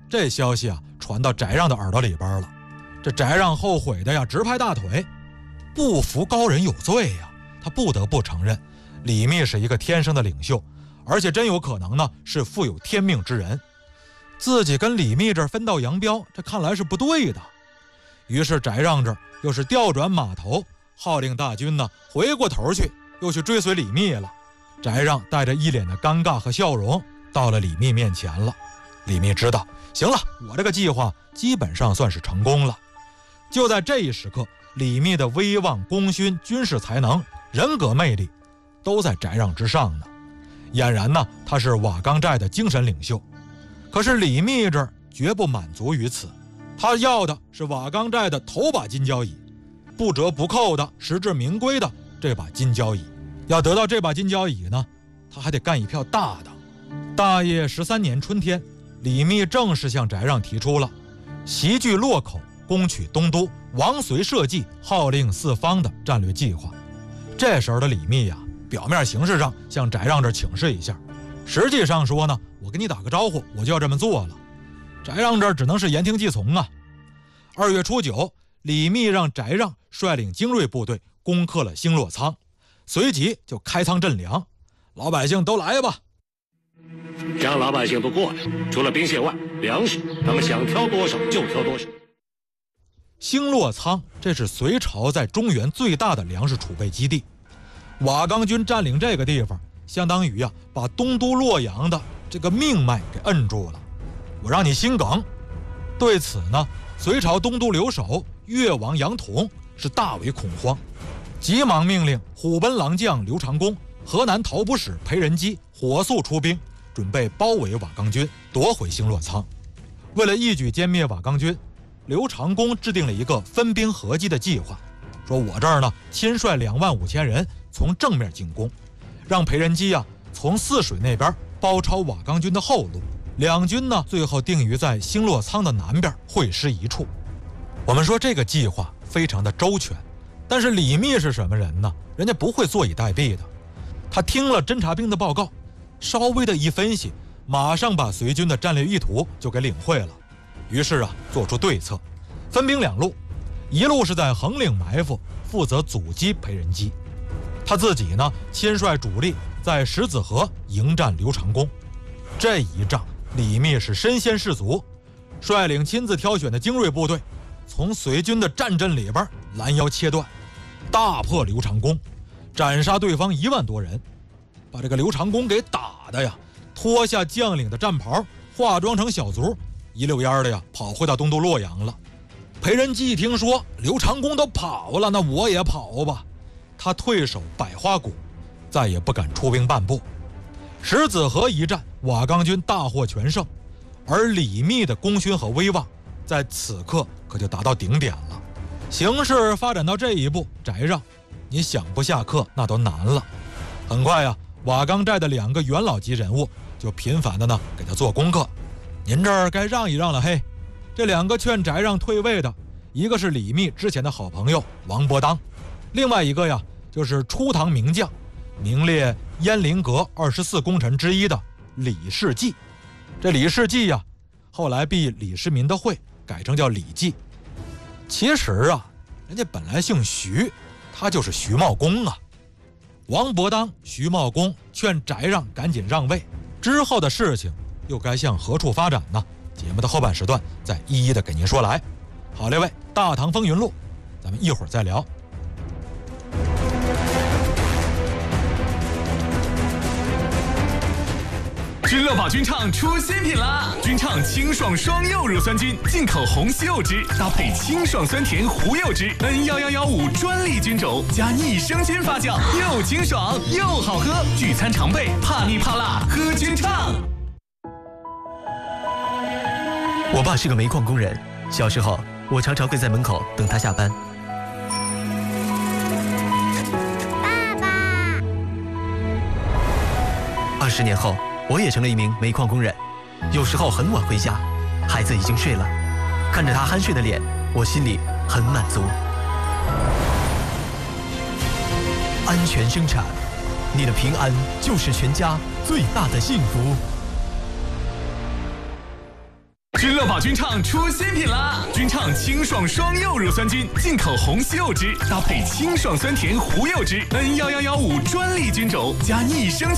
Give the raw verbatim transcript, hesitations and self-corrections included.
这消息啊传到翟让的耳朵里边了。这翟让后悔的呀直拍大腿，不服高人有罪呀，他不得不承认李密是一个天生的领袖，而且真有可能呢是富有天命之人。自己跟李密这儿分道扬镳，这看来是不对的。于是翟让这儿又是调转马头，号令大军呢回过头去，又去追随李密了。翟让带着一脸的尴尬和笑容到了李密面前了。李密知道，行了，我这个计划基本上算是成功了。就在这一时刻，李密的威望、功勋、军事才能、人格魅力都在翟让之上呢。俨然呢，他是瓦岗寨的精神领袖。可是李密这儿绝不满足于此，他要的是瓦岗寨的头把金交椅，不折不扣的、实至名归的这把金交椅。要得到这把金交椅呢，他还得干一票大的。大业十三年春天，李密正式向翟让提出了袭据洛口、攻取东都、王绥社稷、号令四方的战略计划。这时候的李密呀，表面形式上向翟让这请示一下，实际上说呢，我跟你打个招呼，我就要这么做了。翟让这只能是言听计从啊。二月初九，李密让翟让率领精锐部队攻克了兴洛仓，随即就开仓赈粮，老百姓都来吧。 让老百姓都过来，除了兵械外，粮食他们想挑多少就挑多少。 兴洛仓，这是隋朝在中原最大的粮食储备基地。瓦岗军占领这个地方，相当于啊把东都洛阳的这个命脉给摁住了。我让你心梗。对此呢，隋朝东都留守越王杨统是大为恐慌，急忙命令虎贲郎将刘长恭、河南讨捕使裴仁基火速出兵，准备包围瓦岗军，夺回兴洛仓。为了一举歼灭瓦岗军，刘长恭制定了一个分兵合击的计划，说我这儿呢亲率两万五千人从正面进攻，让裴仁基啊从泗水那边包抄瓦岗军的后路，两军呢最后定于在兴洛仓的南边会师一处。我们说这个计划非常的周全，但是李密是什么人呢？人家不会坐以待毙的。他听了侦察兵的报告，稍微的一分析，马上把隋军的战略意图就给领会了。于是啊做出对策，分兵两路，一路是在横岭埋伏，负责阻击裴仁基，他自己呢亲率主力在石子河迎战刘长恭。这一仗李密是身先士卒，率领亲自挑选的精锐部队，从隋军的战阵里边拦腰切断，大破刘长恭，斩杀对方一万多人，把这个刘长恭给打的呀，脱下将领的战袍，化妆成小卒，一溜烟的呀跑回到东都洛阳了。裴仁基一听说刘长恭都跑了，那我也跑吧，他退守百花谷，再也不敢出兵半步。石子河一战，瓦岗军大获全胜，而李密的功勋和威望在此刻可就达到顶点了。形势发展到这一步，翟让你想不下课那都难了。很快呀，瓦岗寨的两个元老级人物就频繁的呢给他做功课，您这儿该让一让了嘿。这两个劝翟让退位的，一个是李密之前的好朋友王伯当，另外一个呀就是初唐名将，名列鄢陵阁二十四功臣之一的李世绩。这李世绩呀，后来避李世民的讳，改成叫李绩。其实啊，人家本来姓徐，他就是徐茂公啊。王伯当、徐茂公劝翟让赶紧让位，之后的事情又该向何处发展呢？节目的后半时段再一一的给您说来。好，各位，大唐风云录，咱们一会儿再聊。 君乐宝君畅出新品啦！君畅清爽双柚乳酸菌，进口红西柚汁，搭配清爽酸甜胡柚汁 N 一一一五专利菌种，加益生菌发酵，又清爽又好喝。聚餐常备，怕腻怕辣，喝君畅。 我爸是个煤矿工人，小时候我常常会在门口等他下班。 爸爸。 二十年后，我也成了一名煤矿工人，有时候很晚回家，孩子已经睡了，看着他酣睡的脸，我心里很满足。安全生产，你的平安就是全家最大的幸福。 君乐宝菌畅出新品啦！菌畅清爽双柚乳酸菌，进口红西柚汁，搭配清爽酸甜胡柚汁，N 一一一五专利菌种，加益生